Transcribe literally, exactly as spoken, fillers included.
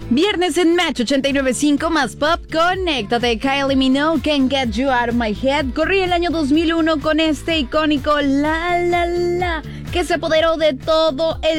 Viernes en Match ochenta y nueve punto cinco más Pop. Conéctate. Kylie Minogue, Can't Get You Out of My Head. Corría el año dos mil uno con este icónico La La La, que se apoderó de todo el